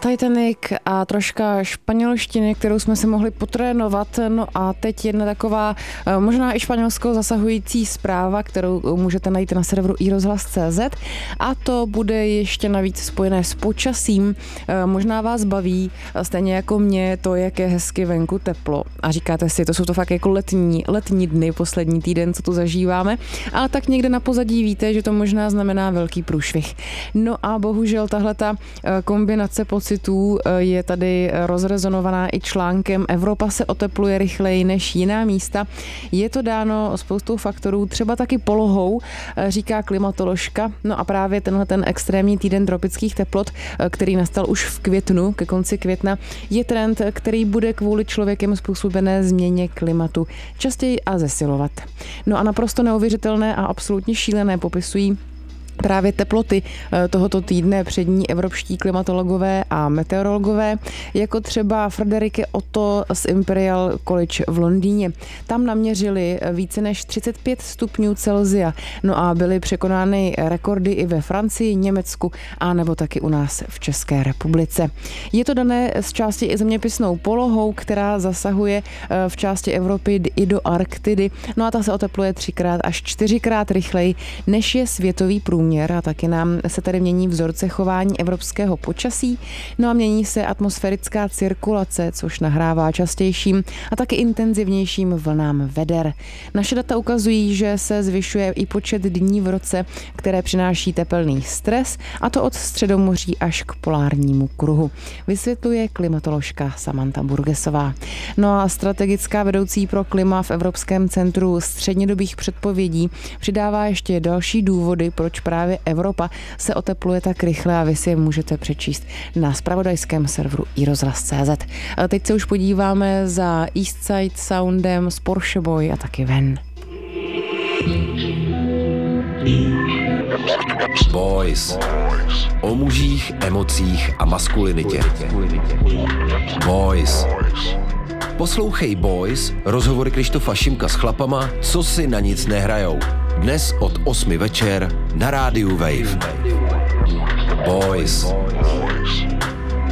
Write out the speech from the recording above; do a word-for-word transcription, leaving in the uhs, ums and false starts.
Titanic a troška španělštiny, kterou jsme se mohli potrénovat. No a teď jedna taková možná i španělskou zasahující zpráva, kterou můžete najít na serveru i rozhlas tečka cé zet, a to bude ještě navíc spojené s počasím. Možná vás baví, stejně jako mě, to, jak je hezky venku teplo. A říkáte si, to jsou to fakt jako letní, letní dny, poslední týden, co tu zažíváme, ale tak někde na pozadí víte, že to možná znamená velký průšvih. No a bohužel tahleta kombinace pocitů je tady rozrezonovaná i článkem Evropa se otepluje rychleji než jiná místa. Je to dáno spoustou faktorů, třeba taky polohou, říká klimatoložka. No a právě tenhle ten extrémní týden tropických teplot, který nastal už v květnu, ke konci května, je trend, který bude kvůli člověkem způsobené změně klimatu častěji a zesilovat. No a naprosto neuvěřitelné a absolutně šílené popisují právě teploty tohoto týdne přední evropští klimatologové a meteorologové, jako třeba Frederike Otto z Imperial College v Londýně. Tam naměřili více než třicet pět stupňů Celsia, no a byly překonány rekordy i ve Francii, Německu a nebo taky u nás v České republice. Je to dané z části i zeměpisnou polohou, která zasahuje v části Evropy i do Arktidy, no a ta se otepluje třikrát až čtyřikrát rychleji, než je světový průměr. A taky nám se tady mění vzorce chování evropského počasí, no a mění se atmosférická cirkulace, což nahrává častějším a taky intenzivnějším vlnám veder. Naše data ukazují, že se zvyšuje i počet dní v roce, které přináší tepelný stres, a to od Středomoří až k polárnímu kruhu, vysvětluje klimatoložka Samantha Burgesová. No a strategická vedoucí pro klima v Evropském centru střednědobých předpovědí přidává ještě další důvody, proč právě Evropa se otepluje tak rychle, a vy si je můžete přečíst na zpravodajském serveru i rozhlas tečka cé zet. A teď se už podíváme za Eastside Soundem z Porsche Boy a taky ven. Boys. O mužích, emocích a maskulinitě. Boys. Poslouchej Boys, rozhovory Krištofa Šimka s chlapama, co si na nic nehrajou. Dnes od osmi večer na rádiu Wave. Boys.